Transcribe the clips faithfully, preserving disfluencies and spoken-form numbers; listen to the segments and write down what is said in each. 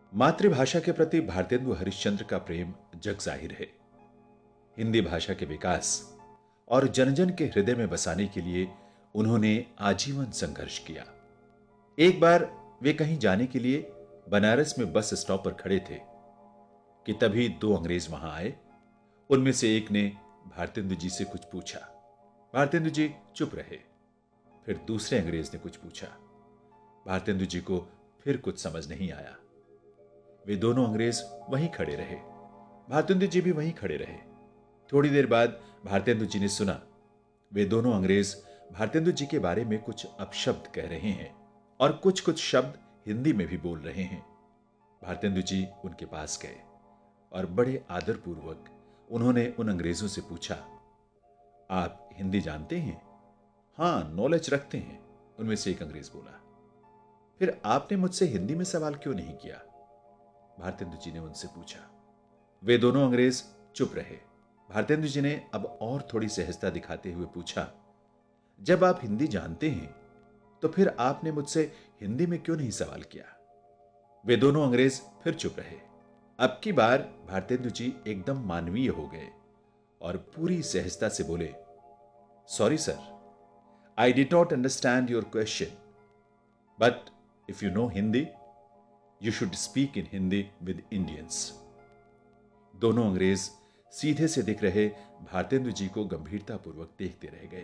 मातृभाषा के प्रति भारतेंदु हरिश्चंद्र का प्रेम जग जाहिर है। हिंदी भाषा के विकास और जन जन के हृदय में बसाने के लिए उन्होंने आजीवन संघर्ष किया। एक बार वे कहीं जाने के लिए बनारस में बस स्टॉप पर खड़े थे कि तभी दो अंग्रेज वहां आए। उनमें से एक ने भारतेंदु जी से कुछ पूछा। भारतेंदु जी चुप रहे। फिर दूसरे अंग्रेज ने कुछ पूछा। भारतेंदु जी को फिर कुछ समझ नहीं आया। वे दोनों अंग्रेज वहीं खड़े रहे। भारतेंदु जी भी वहीं खड़े रहे। थोड़ी देर बाद भारतेंदु जी ने सुना वे दोनों अंग्रेज भारतेंदु जी के बारे में कुछ अपशब्द कह रहे हैं और कुछ कुछ शब्द हिंदी में भी बोल रहे हैं। भारतेंदु जी उनके पास गए और बड़े आदरपूर्वक उन्होंने उन अंग्रेजों से पूछा, आप हिंदी जानते हैं? हां, नॉलेज रखते हैं, उनमें से एक अंग्रेज बोला। फिर आपने मुझसे हिंदी में सवाल क्यों नहीं किया? भारतेंदु जी ने उनसे पूछा। वे दोनों अंग्रेज चुप रहे। भारतेंदु जी ने अब और थोड़ी सहजता दिखाते हुए पूछा, जब आप हिंदी जानते हैं तो फिर आपने मुझसे हिंदी में क्यों नहीं सवाल किया? वे दोनों अंग्रेज फिर चुप रहे। अब की बार भारतेंदु जी एकदम मानवीय हो गए और पूरी सहजता से बोले, sorry sir, I did not understand your question, but if you know Hindi you should speak in Hindi with Indians. दोनों अंग्रेज सीधे से दिख रहे भारतेंदु जी को गंभीरतापूर्वक देखते रह गए।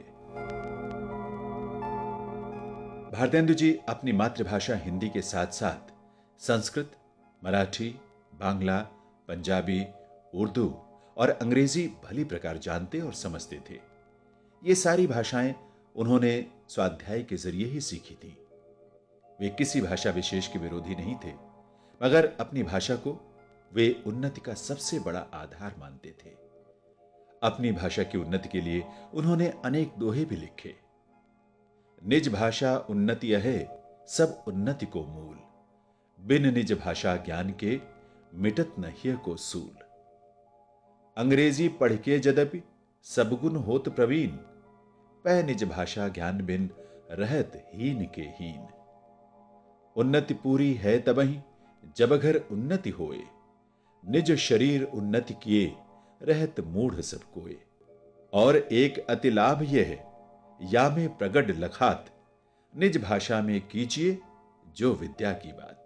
भारतेंदु जी अपनी मातृभाषा हिंदी के साथ साथ संस्कृत, मराठी, बांग्ला, पंजाबी, उर्दू और अंग्रेजी भली प्रकार जानते और समझते थे। ये सारी भाषाएं उन्होंने स्वाध्याय के जरिए ही सीखी थी। वे किसी भाषा विशेष के विरोधी नहीं थे, मगर अपनी भाषा को वे उन्नति का सबसे बड़ा आधार मानते थे। अपनी भाषा की उन्नति के लिए उन्होंने अनेक दोहे भी लिखे। निज भाषा उन्नति है, सब उन्नति को मूल, बिन निज भाषा ज्ञान के मिटत नहिय को सूल। अंग्रेजी पढ़ के यद्यपि सब गुण होत प्रवीण, पै निज भाषा ज्ञान बिन रहत हीन के हीन। उन्नति पूरी है तबहि जब घर उन्नति होए, निज शरीर उन्नति किए रहत मूढ़ सब कोय। और एक अति लाभ यह है, या में प्रगट लखात, निज भाषा में कीजिए जो विद्या की बात।